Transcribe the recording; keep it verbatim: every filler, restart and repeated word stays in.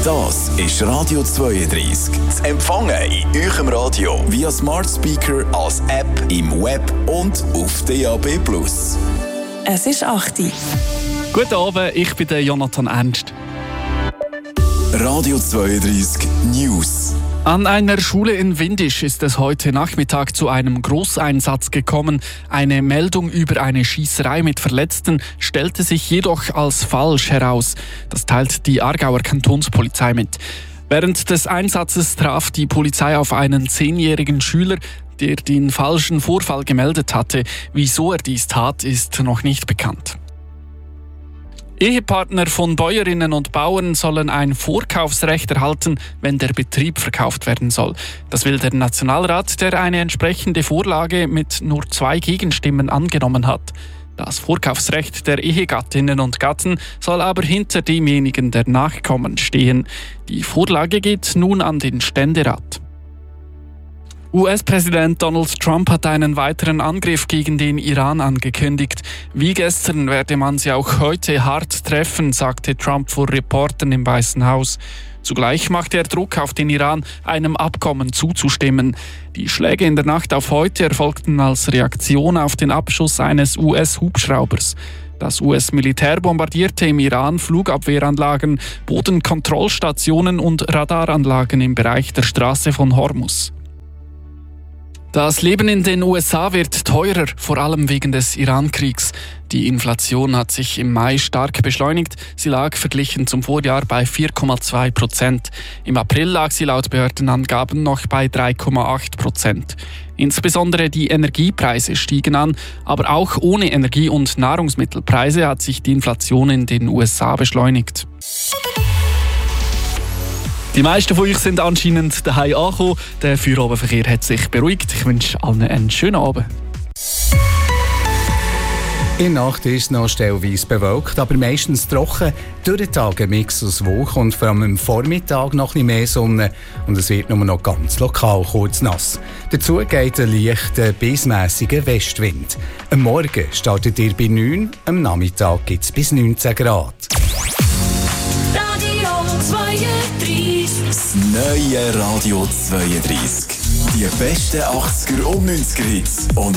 Das ist Radio zweiunddreißig. Zu empfangen in eurem Radio via Smart Speaker, als App, im Web und auf D A B plus. Es ist acht Uhr. Guten Abend, ich bin der Jonathan Ernst. Radio zweiunddreißig News. An einer Schule in Windisch ist es heute Nachmittag zu einem Großeinsatz gekommen. Eine Meldung über eine Schiesserei mit Verletzten stellte sich jedoch als falsch heraus. Das teilt die Aargauer Kantonspolizei mit. Während des Einsatzes traf die Polizei auf einen zehnjährigen Schüler, der den falschen Vorfall gemeldet hatte. Wieso er dies tat, ist noch nicht bekannt. Ehepartner von Bäuerinnen und Bauern sollen ein Vorkaufsrecht erhalten, wenn der Betrieb verkauft werden soll. Das will der Nationalrat, der eine entsprechende Vorlage mit nur zwei Gegenstimmen angenommen hat. Das Vorkaufsrecht der Ehegattinnen und Gatten soll aber hinter demjenigen der Nachkommen stehen. Die Vorlage geht nun an den Ständerat. U S-Präsident Donald Trump hat einen weiteren Angriff gegen den Iran angekündigt. Wie gestern werde man sie auch heute hart treffen, sagte Trump vor Reportern im Weißen Haus. Zugleich machte er Druck auf den Iran, einem Abkommen zuzustimmen. Die Schläge in der Nacht auf heute erfolgten als Reaktion auf den Abschuss eines U S-Hubschraubers. Das U S-Militär bombardierte im Iran Flugabwehranlagen, Bodenkontrollstationen und Radaranlagen im Bereich der Straße von Hormuz. Das Leben in den U S A wird teurer, vor allem wegen des Iran-Kriegs. Die Inflation hat sich im Mai stark beschleunigt. Sie lag verglichen zum Vorjahr bei vier Komma zwei Prozent. Im April lag sie laut Behördenangaben noch bei drei Komma acht Prozent. Insbesondere die Energiepreise stiegen an, aber auch ohne Energie- und Nahrungsmittelpreise hat sich die Inflation in den U S A beschleunigt. Die meisten von euch sind anscheinend daheim angekommen. Der Feierabendverkehr hat sich beruhigt. Ich wünsche allen einen schönen Abend. In der Nacht ist es noch stellweise bewölkt, aber meistens trocken. Durch den Tag ein Mix aus Wolken und vor allem am Vormittag noch ein bisschen mehr Sonne. Und es wird nur noch ganz lokal kurz nass. Dazu geht ein leichter bis mässiger Westwind. Am Morgen startet ihr bei neun, am Nachmittag gibt es bis neunzehn Grad. Das neue Radio zweiunddreißig. Die besten achtziger und neunziger Hits und